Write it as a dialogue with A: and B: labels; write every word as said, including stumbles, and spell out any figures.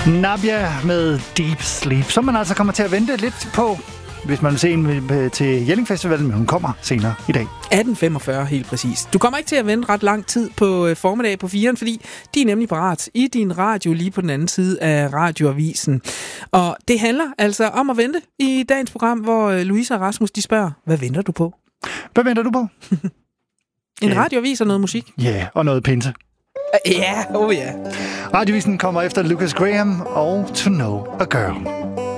A: Nadia med Deep Sleep, som man altså kommer til at vente lidt på, hvis man vil se en til Jelling Festivalen, men hun kommer senere i dag.
B: atten femogfyrre helt præcis. Du kommer ikke til at vente ret lang tid på formiddag på firen, fordi de er nemlig parat i din radio lige på den anden side af radioavisen. Og det handler altså om at vente i dagens program, hvor Louise og Rasmus de spørger, hvad venter du på?
A: Hvad venter du på?
B: En
A: yeah.
B: radioavis og noget musik?
A: Ja, yeah, og noget pinse.
B: Ja, yeah, oh ja. Yeah.
A: Radiovisen kommer efter Lucas Graham og To Know a Girl.